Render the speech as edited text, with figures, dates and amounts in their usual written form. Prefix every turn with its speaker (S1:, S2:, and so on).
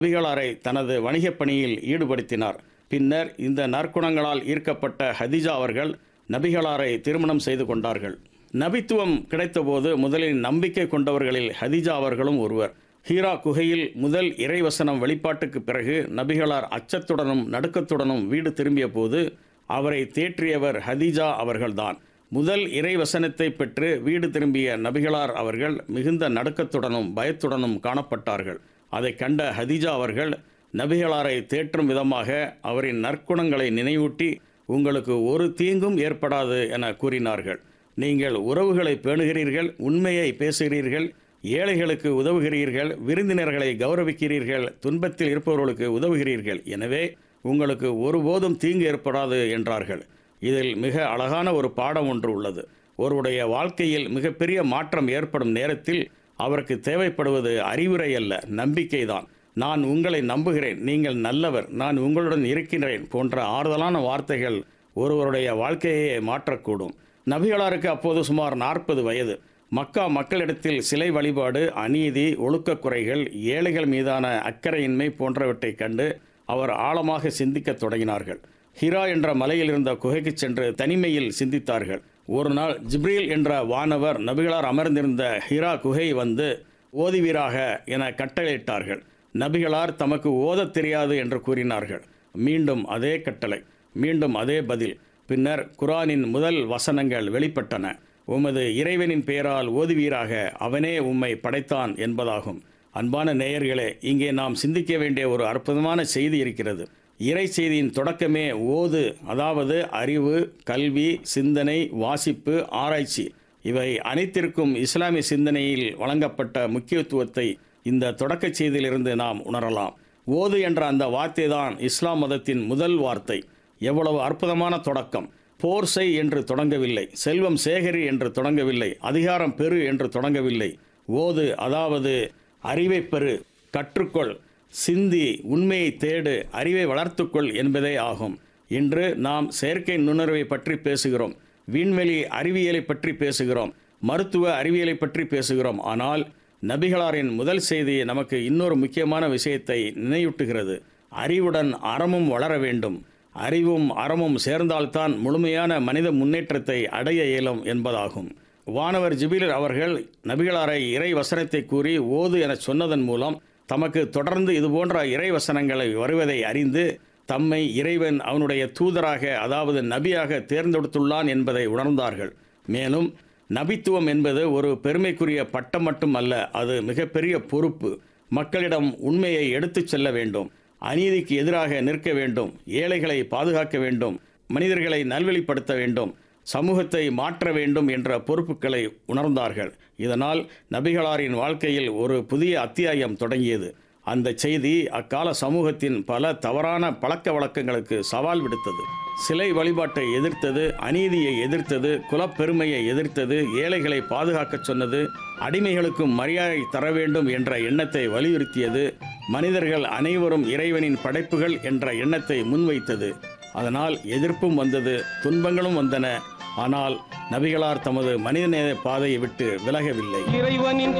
S1: நபிகளாரை தனது வணிகப் பணியில் ஈடுபடுத்தினார். பின்னர் இந்த நற்குணங்களால் ஈர்க்கப்பட்ட ஹதிஜா அவர்கள் நபிகளாரை திருமணம் செய்து கொண்டார்கள். நபித்துவம் கிடைத்தபோது முதலில் நம்பிக்கை கொண்டவர்களில் ஹதிஜா அவர்களும் ஒருவர். ஹீரா குகையில் முதல் இறைவசனம் வெளிப்பாட்டுக்கு பிறகு நபிகளார் அச்சத்துடனும் நடுக்கத்துடனும் வீடு திரும்பிய போது அவரை தேற்றியவர் ஹதிஜா அவர்கள்தான். முதல் இறைவசனத்தை பெற்று வீடு திரும்பிய நபிகளார் அவர்கள் மிகுந்த நடுக்கத்துடனும் பயத்துடனும் காணப்பட்டார்கள். அதை கண்ட ஹதிஜா அவர்கள் நபிகளாரை தேற்றும் விதமாக அவரின் நற்குணங்களை நினைவூட்டி, உங்களுக்கு ஒரு தீங்கும் ஏற்படாது என கூறினார்கள். நீங்கள் உறவுகளை பேணுகிறீர்கள், உண்மையை பேசுகிறீர்கள், ஏழைகளுக்கு உதவுகிறீர்கள், விருந்தினர்களை கௌரவிக்கிறீர்கள், துன்பத்தில் இருப்பவர்களுக்கு உதவுகிறீர்கள். எனவே உங்களுக்கு ஒருபோதும் தீங்கு ஏற்படாது என்றார்கள். இதில் மிக அழகான ஒரு பாடம் ஒன்று உள்ளது. ஒருவருடைய வாழ்க்கையில் மிகப்பெரிய மாற்றம் ஏற்படும் நேரத்தில் அவருக்கு தேவைப்படுவது அறிவுரை அல்ல, நம்பிக்கைதான். நான் உங்களை நம்புகிறேன், நீங்கள் நல்லவர், நான் உங்களுடன் இருக்கின்றேன் போன்ற ஆறுதலான வார்த்தைகள் ஒருவருடைய வாழ்க்கையை மாற்றக்கூடும். நபிகளாருக்கு அப்போது சுமார் 40 வயது. மக்கா மக்களிடத்தில் சிலை வழிபாடு, அநீதி, ஒழுக்கக்குறைகள், ஏழைகள் மீதான அக்கறையின்மை போன்றவற்றை கண்டு அவர் ஆழமாக சிந்திக்கத் தொடங்கினார்கள். ஹிரா என்ற மலையில் இருந்த குகைக்கு சென்று தனிமையில் சிந்தித்தார்கள். ஒரு நாள் ஜிப்ரீல் என்ற வானவர் நபிகளார் அமர்ந்திருந்த ஹிரா குகை வந்து ஓதுவீராக என கட்டளையிட்டார்கள். நபிகளார் தமக்கு ஓதத் தெரியாது என்று கூறினார்கள். மீண்டும் அதே கட்டளை, மீண்டும் அதே பதில். பின்னர் குர்ஆனின் முதல் வசனங்கள் வெளிப்பட்டன. உமது இறைவனின் பெயரால் ஓதுவீராக, அவனே உம்மை படைத்தான் என்பதாகும். அன்பான நேயர்களே, இங்கே நாம் சிந்திக்க வேண்டிய ஒரு அற்புதமான செய்தி இருக்கிறது. இறை செய்தியின் தொடக்கமே ஓது, அதாவது அறிவு, கல்வி, சிந்தனை, வாசிப்பு, ஆராய்ச்சி, இவை அனைத்திற்கும் இஸ்லாமிய சிந்தனையில் வழங்கப்பட்ட முக்கியத்துவத்தை இந்த தொடக்க செய்தியிலிருந்து நாம் உணரலாம். ஓது என்ற அந்த வார்த்தை தான் இஸ்லாம் மதத்தின் முதல் வார்த்தை. எவ்வளவு அற்புதமான தொடக்கம்! போர் செய் என்று தொடங்கவில்லை, செல்வம் சேகரி என்று தொடங்கவில்லை, அதிகாரம் பெறு என்று தொடங்கவில்லை. ஓது, அதாவது அறிவை பெறு, கற்றுக்கொள், சிந்தி, உண்மையை தேடு, அறிவை வளர்த்துக்கொள் என்பதே ஆகும். இன்று நாம் செயற்கை நுண்ணறிவை பற்றி பேசுகிறோம், விண்வெளி அறிவியலை பற்றி பேசுகிறோம், மருத்துவ அறிவியலை பற்றி பேசுகிறோம். ஆனால் நபிகளாரின் முதல் செய்தி நமக்கு இன்னொரு முக்கியமான விஷயத்தை நினைவூட்டுகிறது. அறிவுடன் அறமும் வளர வேண்டும். அறிவும் அறமும் சேர்ந்தால்தான் முழுமையான மனித முன்னேற்றத்தை அடைய இயலும் என்பதாகும். வானவர் ஜிப்ரீல் அவர்கள் நபிகளாரை இறை வசனத்தை கூறி ஓது என சொன்னதன் மூலம் தமக்கு தொடர்ந்து இதுபோன்ற இறை வசனங்களை வருவதை அறிந்து தம்மை இறைவன் அவனுடைய தூதராக, அதாவது நபியாக தேர்ந்தெடுத்துள்ளான் என்பதை உணர்ந்தார்கள். மேலும் நபித்துவம் என்பது ஒரு பெருமைக்குரிய பட்டம் மட்டும் அல்ல, அது மிகப்பெரிய பொறுப்பு. மக்களிடம் உண்மையை எடுத்துச் செல்ல வேண்டும், அநீதிக்கு எதிராக நிற்க வேண்டும், ஏழைகளை பாதுகாக்க வேண்டும், மனிதர்களை நல்வழிப்படுத்த வேண்டும், சமூகத்தை மாற்ற வேண்டும் என்ற பொறுப்புகளை உணர்ந்தார்கள். இதனால் நபிகளாரின் வாழ்க்கையில் ஒரு புதிய அத்தியாயம் தொடங்கியது. அந்த செய்தி அக்கால சமூகத்தின் பல தவறான பழக்க வழக்கங்களுக்கு சவால் விடுத்தது. சிலை வழிபாட்டை எதிர்த்தது, அநீதியை எதிர்த்தது, குலப்பெருமையை எதிர்த்தது, ஏழைகளை பாதுகாக்க சொன்னது, அடிமைகளுக்கும் மரியாதை தர வேண்டும் என்ற எண்ணத்தை வலியுறுத்தியது, மனிதர்கள் அனைவரும் இறைவனின் படைப்புகள் என்ற எண்ணத்தை முன்வைத்தது. அதனால் எதிர்ப்பும் வந்தது, துன்பங்களும் வந்தன. ஆனால் நபிகளார் தமது மனிதநேய பாதையை விட்டு விலகவில்லை.
S2: இறைவனின்